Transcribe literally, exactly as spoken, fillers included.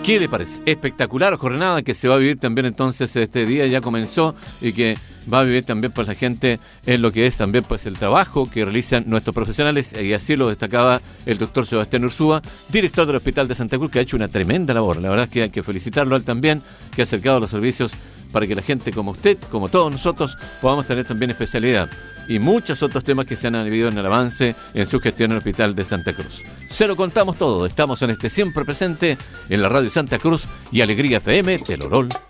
¿Qué le parece? Espectacular jornada que se va a vivir también entonces este día, ya comenzó, y que va a vivir también pues la gente en lo que es también pues el trabajo que realizan nuestros profesionales, y así lo destacaba el doctor Sebastián Urzúa, director del Hospital de Santa Cruz, que ha hecho una tremenda labor. La verdad es que hay que felicitarlo a él también, que ha acercado los servicios para que la gente como usted, como todos nosotros, podamos tener también especialidad. Y muchos otros temas que se han vivido en el avance en su gestión en el Hospital de Santa Cruz. Se lo contamos todo. Estamos en este Siempre Presente en la Radio Santa Cruz y Alegría F M de Lorol.